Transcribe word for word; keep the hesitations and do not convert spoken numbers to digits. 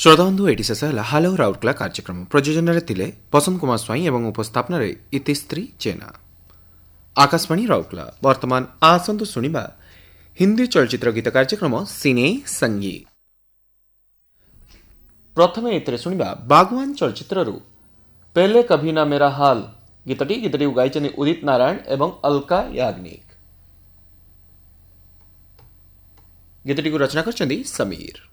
श्रोताबंधु eighty शेष है हालो राउरकेला कार्यक्रम प्रयोजन थिले बसंत कुमार स्वाई एवं उपस्थापन इतिश्री जेना। आकाशवाणी राउरकेला वर्तमान आसंतु सुनिबा हिंदी चलचित्र गीत कार्यक्रम सिने संगीत। प्रथम एतरे सुनिबा बागवान चलचित्र पहले कभी ना मेरा हाल गीतटी गीतटी गायिछन् उदित नारायण एवं अलका याग्निक। गीतटी को रचना करछन्ती समीर।